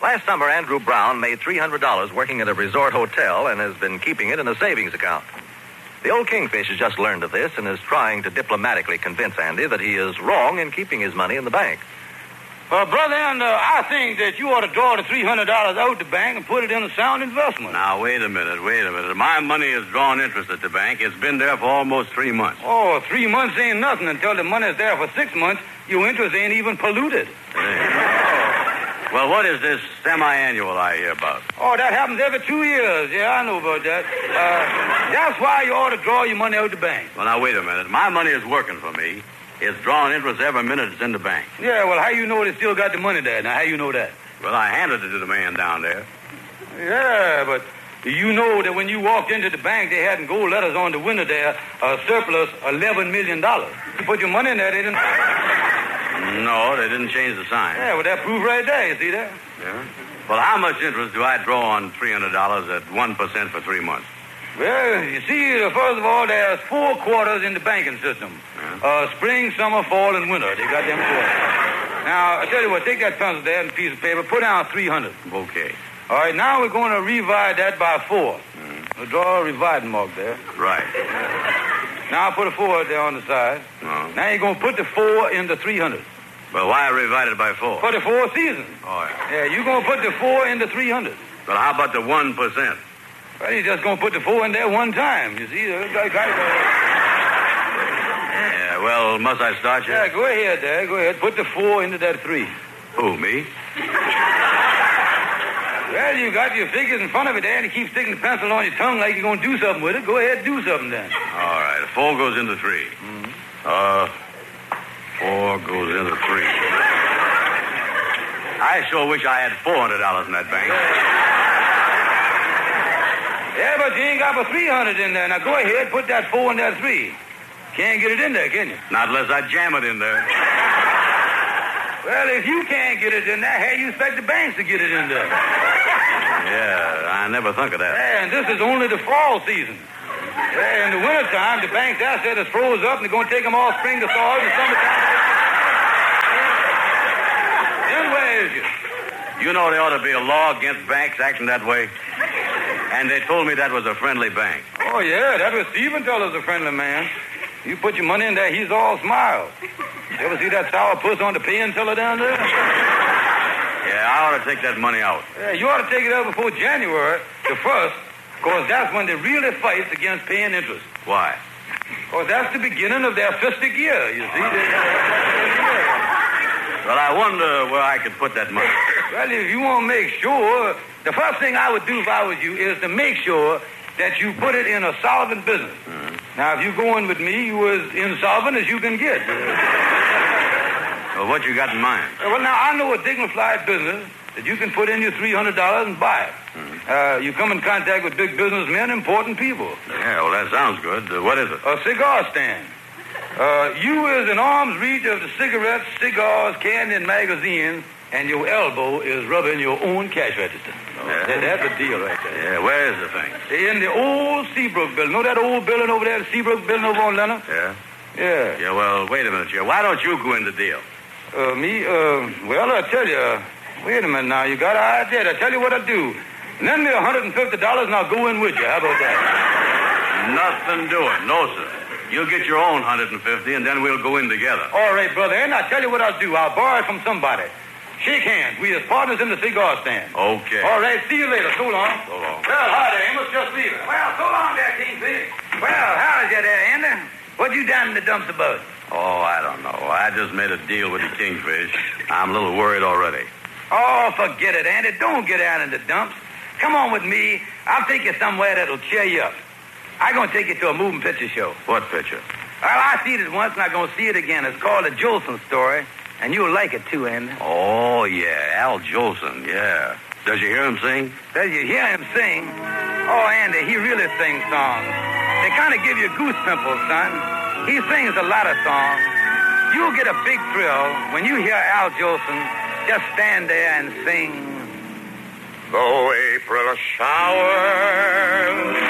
Last summer, Andrew Brown made $300 working at a resort hotel and has been keeping it in a savings account. The old kingfish has just learned of this and is trying to diplomatically convince Andy that he is wrong in keeping his money in the bank. Well, Brother Andy, I think that you ought to draw the $300 out the bank and put it in a sound investment. Now, wait a minute. My money has drawn interest at the bank. It's been there for almost 3 months. Oh, 3 months ain't nothing. Until the money's there for 6 months, your interest ain't even polluted. Well, what is this semi-annual I hear about? Oh, that happens every 2 years. Yeah, I know about that. That's why you ought to draw your money out the bank. Well, now, wait a minute. My money is working for me. It's drawing interest every minute it's in the bank. Yeah, well, how you know they still got the money there? Now, how you know that? Well, I handed it to the man down there. Yeah, but you know that when you walked into the bank, they had in gold letters on the window there, surplus $11 million. You put your money in there, they didn't... No, they didn't change the sign. Yeah, well, that proof right there, you see that? Yeah? Well, how much interest do I draw on $300 at 1% for 3 months? Well, you see, first of all, there's 4 quarters in the banking system. Yeah. Spring, summer, fall, and winter. They got them quarters. Now, I tell you what, take that pencil there and a piece of paper, put down 300. Okay. All right, now we're going to divide that by 4. We'll draw a dividing mark there. Right. Now put a 4 there on the side. No. Now you're going to put the 4 in the 300. Well, why divide it by 4? For the 4 seasons. Oh, yeah. Yeah, you're going to put the 4 in the 300. Well, how about the 1%? Well, you're just going to put the 4 in there one time, you see. Yeah, well, must I start you? Yeah, go ahead there. Go ahead. Put the 4 into that 3. Who, me? Well, you got your figures in front of it there, and you keep sticking the pencil on your tongue like you're going to do something with it. Go ahead, do something then. All right, 4 goes into 3. 4 goes into 3. I sure wish I had $400 in that bank. Yeah, but you ain't got but 300 in there. Now go ahead, put that 4 in that 3. Can't get it in there, can you? Not unless I jam it in there. Well, if you can't get it in there, how you expect the banks to get it in there? Yeah, I never thought of that. Yeah, and this is only the fall season. Yeah, in the wintertime, the bank's assets froze up, and they're going to take them all spring to fall in the summertime. Then where is it? You know there ought to be a law against banks acting that way. And they told me that was a friendly bank. Oh, yeah, that was Stephen Teller's a friendly man. You put your money in there, he's all smiles. You ever see that sour puss on the paying teller down there? Yeah, I ought to take that money out. Yeah, you ought to take it out before January the 1st, because that's when they really fight against paying interest. Why? Because that's the beginning of their fiscal year, you see. Well, I wonder where I could put that money. Well, if you want to make sure, the first thing I would do if I was you is to make sure that you put it in a solvent business. Mm-hmm. Now, if you go in with me, you as insolvent as you can get. Well, what you got in mind? Well, now, I know a dignified business that you can put in your $300 and buy it. Mm-hmm. You come in contact with big businessmen, important people. Yeah, well, that sounds good. What is it? A cigar stand. You is in arm's reach of the cigarettes, cigars, candy, and magazines, and your elbow is rubbing your own cash register. Yeah. That's a deal right there. Yeah, where is the thing? In the old Seabrook building. Know that old building over there, the Seabrook building over on Leonard? Yeah? Yeah. Yeah, well, wait a minute, Joe. Why don't you go in the deal? Me? Well, I tell you, wait a minute now. You got an idea. I tell you what I'll do. Lend me $150 and I'll go in with you. How about that? Nothing doing. No, sir. You'll get your own $150 and then we'll go in together. All right, brother. And I'll tell you what I'll do. I'll borrow it from somebody. Shake hands. We as partners in the cigar stand. Okay. All right. See you later. So long. So long. Well, hi there, Amos. Just leaving. Well, so long there, Kingfish. Well, how is you there, Andy? What you down in the dumps about? Oh, I don't know. I just made a deal with the Kingfish. I'm a little worried already. Oh, forget it, Andy. Don't get down in the dumps. Come on with me. I'll take you somewhere that'll cheer you up. I'm going to take you to a moving picture show. What picture? Well, I seen it once, and I'm going to see it again. It's called The Jolson Story, and you'll like it, too, Andy. Oh, yeah, Al Jolson, yeah. Does you hear him sing? Does you hear him sing? Oh, Andy, he really sings songs. They kind of give you goose pimples, son. He sings a lot of songs. You'll get a big thrill when you hear Al Jolson just stand there and sing. Though April showers